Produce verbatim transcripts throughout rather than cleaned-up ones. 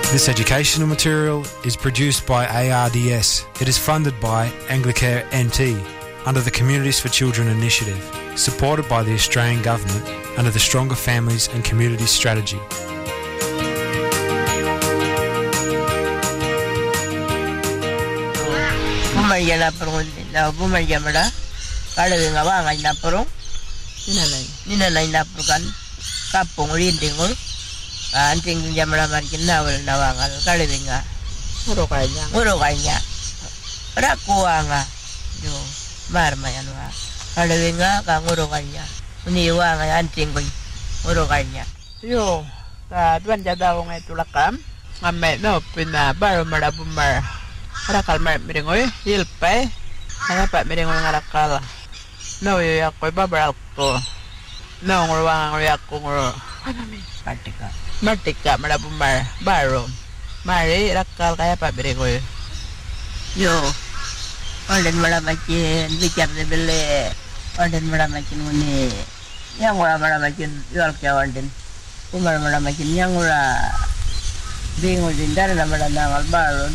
This educational material is produced by A R D S. It is funded by Anglicare N T under the Communities for Children initiative, supported by the Australian Government under the Stronger Families and Communities Strategy. Bumayala perun na bumaya mala kada nga ba nga na perun ninalay ninalay na perkan kapong rindingol anting jamala markin na wala nawangal kada nga muro kanya muro kanya rakuwa nga yo marma yan wa kada nga ka muro kanya uniwa nga anting ko muro kanya yo ta tuan jadaw nga tulakam ngame no pina baro mara bumar rakal mar miringoy hilpay ana pa miringoy ngarakal no yo yakoy babral ko no ngurwang ngoy ako ngoro ano mi patika martika mara bumar baro mari rakal kaya pa miringoy yo olen mala makin bicar de bele olen mala makin ngune yang ora mala makin yual kawan den umar mala makin yang ora bingung dindar na mala nangal baron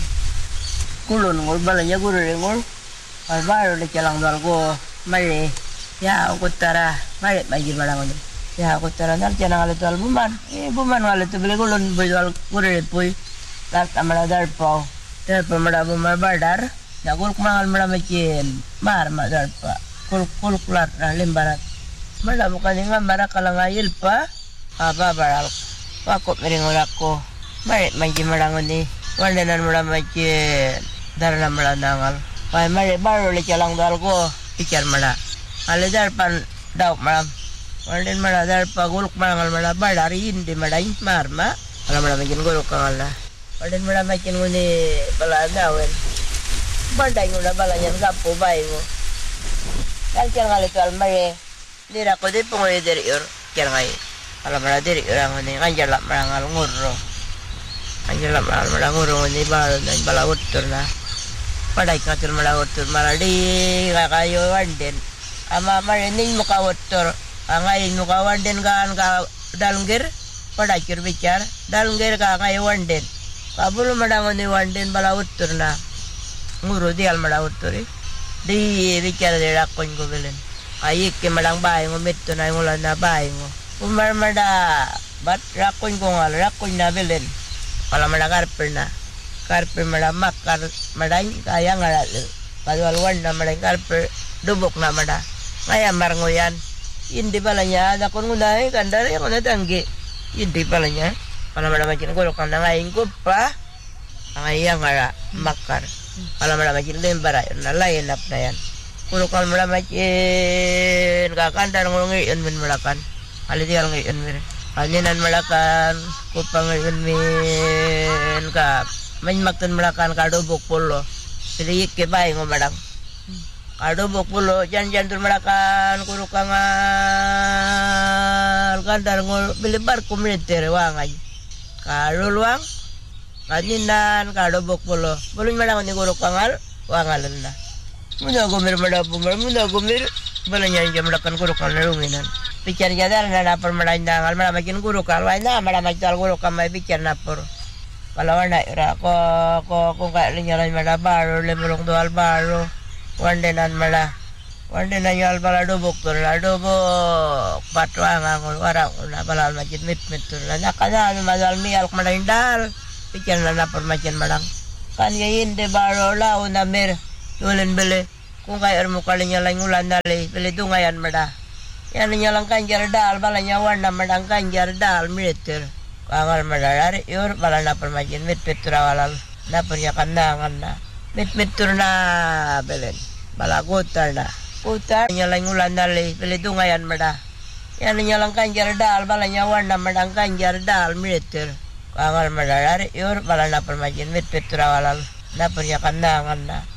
kulun ngol balanya guru ngol albaro le chalang dal go mari ya aku tara mari bagi barang ini ya aku tara nal chalang ale tal buman eh buman wale tu bele kulun bejal guru pui lat amala dar pau ter pemada bumar badar ya gol kumangal mala makin mar madar pa kul kul kulat na limbarat mala bukan ngam bara kalangayil pa aba baral pakop mering ko mari bagi barang ini wandenan mala makin darna mala nangal pai mare baro le chalang dal ko pikir mala ale dar pan daw malam wanden mala dar pa guluk mangal mala badari indi madai marma ala mala makin guluk kala wanden mala makin ngune bala dawen bandai ngula bala nyan gapo bai mo dal chalang ale tal mare dira ko de pongoy der yor chalang ai ala mala der orang ngune kanjala mangal ngurro kanjala mangal ngurro ngune bala dan bala utur na padai katur mala utur maladi kakayo wanden ama marening muka utur angai muka wanden kan ka dalungir padai kir bicar dalungir ka angai wanden kabul madang ni wanden bala utur na nguru dial mala uturi di bicar de rakon go belen ayik ke madang bai ngo metto na ngulan na bai ngo umar mada bat rakon go ngal rakon na belen pala mada karper na karpe mada makar madai kaya ngaral kadwal wanda madai karpe dubok na mada kaya marngoyan indi balanya ada kon ngunai kandar yang ona tangge indi balanya pala mada makin golok na ngaing kupa ngai yang ngara makar pala mada makin lembara na lain nap nayan golok mada makin ka kandar ngongi en men melakan ali dial ngi en mere alinan melakan kupang en men ka main makan melakan kado bok polo jadi ke bayi ngomadang kado bok polo jan-jan tur melakan kurukangal kandar ngol bilibar kumiliter wangai kado luang kaninan kado bok polo boleh madang ni kurukangal wangalan na muna gumir madapumar muna gumir balanya jam melakan kurukan narunginan pikir jadar na napar madandang al malamakin kurukal wai na malamakin kurukal mai pikir napor kalau anda ira ko ko ko ka linyalan mala baro le mulong do albaro wandenan mala wandenan yal bala do bok tur la do bo patwa ngol wara na balal majid mit mit tur la nakana madal mi al kmadindal pikir na por macen malang kan yayin de baro la una mer tulen bele kung kay ermo kalinyalan ngulan dali bele dungayan mada yan linyalan kanjar dal balanya wanda madang kanjar dal meter kangal madalari yor bala na permajin mit petura walal na pernya kandangan na mit mitur na belen bala gotar na gotar nyalang ulan dali beli dungayan mada yan nyalang kanjar dal bala nyawan na madang kanjar dal meter kangal madalari yor bala na permajin mit petura walal na pernya kandangan na